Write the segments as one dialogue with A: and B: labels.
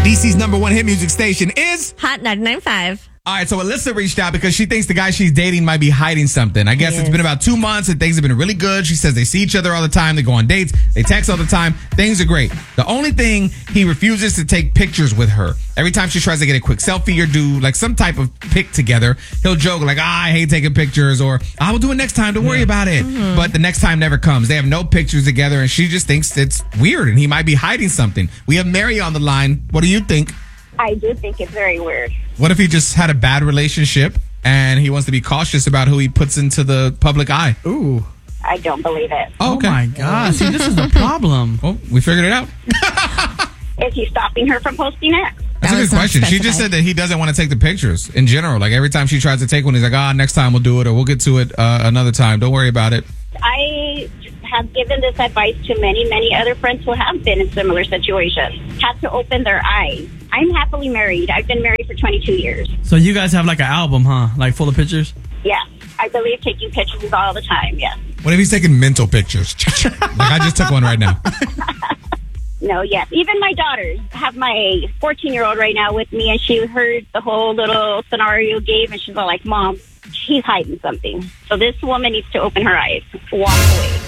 A: DC's #1 hit music station is
B: Hot 99.5.
A: All right, so Alyssa reached out because she thinks the guy she's dating might be hiding something. I guess it's been about 2 months and things have been really good. She says they see each other all the time. They go on dates. They text all the time. Things are great. The only thing, he refuses to take pictures with her. Every time she tries to get a quick selfie or do like some type of pic together, he'll joke like, I hate taking pictures, or I will do it next time. Don't worry about it.
B: Mm-hmm.
A: But the next time never comes. They have no pictures together and she just thinks it's weird and he might be hiding something. We have Mary on the line. What do you think?
C: I do think it's very weird.
A: What if he just had a bad relationship and he wants to be cautious about who he puts into the public eye?
D: Ooh.
C: I don't believe it.
A: Oh, okay.
D: Oh my God. See, this is the problem.
A: Well, we figured it out.
C: Is he stopping her from posting it?
A: That's a
B: was
A: good
B: not
A: question. She just
B: specified.
A: said that he doesn't want to take the pictures in general. Like every time she tries to take one, he's like, next time we'll do it, or we'll get to it another time. Don't worry about it.
C: I have given this advice to many, many other friends who have been in similar situations. Have to open their eyes. I'm happily married. I've been married for 22 years.
D: So you guys have like an album, huh? Like full of pictures?
C: Yes. I believe taking pictures all the time, yes.
A: What if he's taking mental pictures? Like I just took one right now.
C: No, yes. Even my daughters have my 14-year-old right now with me, and she heard the whole little scenario gave, and she's all like, Mom, he's hiding something. So this woman needs to open her eyes. Walk away.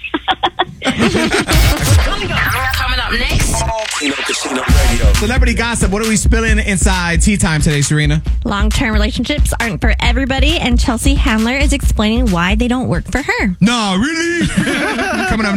E: Coming up next.
F: Kino Casino Radio.
A: Celebrity gossip. What are we spilling inside tea time today, Serena?
B: Long-term relationships aren't for everybody, and Chelsea Handler is explaining why they don't work for her.
A: No, really? Coming up